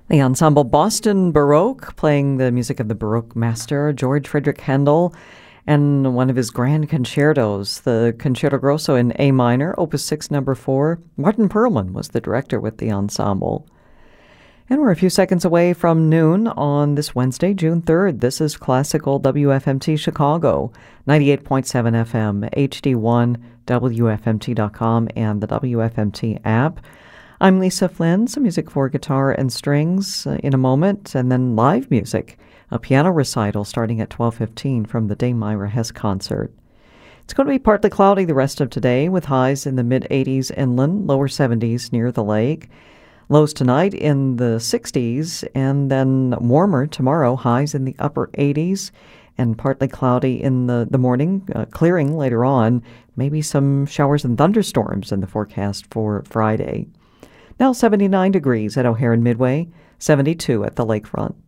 The ensemble Boston Baroque, playing the music of the Baroque master George Frederick Handel and one of his grand concertos, the Concerto Grosso in A minor, Opus 6, number 4. Martin Perlman was the director with the ensemble. And we're a few seconds away from noon on this Wednesday, June 3rd. This is Classical WFMT Chicago, 98.7 FM, HD1, WFMT.com, and the WFMT app. I'm Lisa Flynn. Some music for guitar and strings in a moment, and then live music, a piano recital starting at 12:15 from the Dame Myra Hess concert. It's going to be partly cloudy the rest of today, with highs in the mid-80s inland, lower 70s near the lake. Lows tonight in the 60s, and then warmer tomorrow, highs in the upper 80s, and partly cloudy in the morning, clearing later on. Maybe some showers and thunderstorms in the forecast for Friday. Now 79 degrees at O'Hare and Midway, 72 at the lakefront.